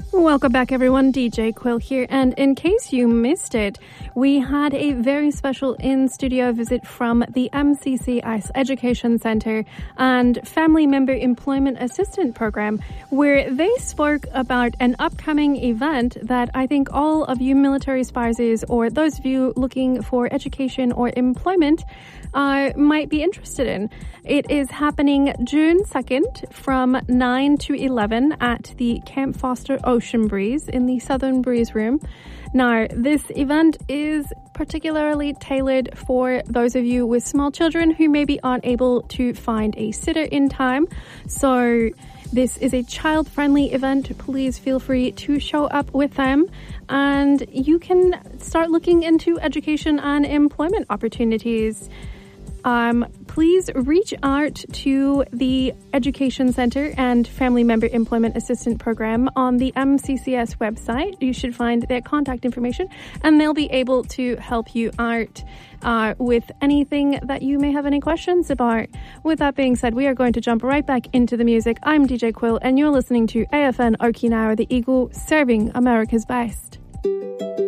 Welcome back, everyone. DJ Quill here. And in case you missed it, we had a very special in-studio visit from the MCCS Education Centre and Family Member Employment Assistant Program, where they spoke about an upcoming event that I think all of you military spouses or those of you looking for education or employment might be interested in. It is happening June 2nd from 9 to 11 at the Camp Foster Ocean Breeze in the Southern Breeze Room. Now, this event is particularly tailored for those of you with small children who maybe aren't able to find a sitter in time. So this is a child-friendly event. Please feel free to show up with them and you can start looking into education and employment opportunities. Please reach out to the Education Centre and Family Member Employment Assistant Program on the MCCS website. You should find their contact information and they'll be able to help you out with anything that you may have any questions about. With that being said, we are going to jump right back into the music. I'm DJ Quill and you're listening to AFN Okinawa, the Eagle, serving America's best.